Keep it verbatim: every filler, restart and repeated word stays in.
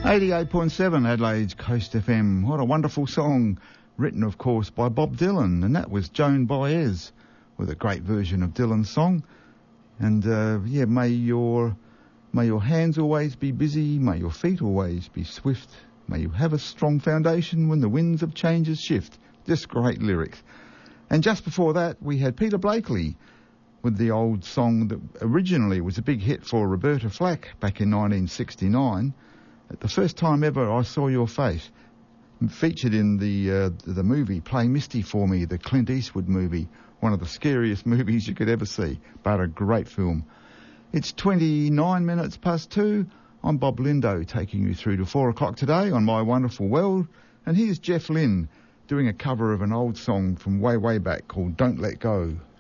eighty-eight point seven Adelaide's Coast F M. What a wonderful song, written, of course, by Bob Dylan, and that was Joan Baez with a great version of Dylan's song. And, uh, yeah, may your, may your hands always be busy, may your feet always be swift, may you have a strong foundation when the winds of changes shift. Just great lyrics. And just before that, we had Peter Blakely with the old song that originally was a big hit for Roberta Flack back in nineteen sixty-nine. The first time ever I saw your face, featured in the uh, the movie Play Misty for Me, the Clint Eastwood movie, one of the scariest movies you could ever see, but a great film. It's twenty-nine minutes past two. I'm Bob Lindo, taking you through to four o'clock today on My Wonderful World, and here's Jeff Lynne doing a cover of an old song from way, way back called Don't Let Go.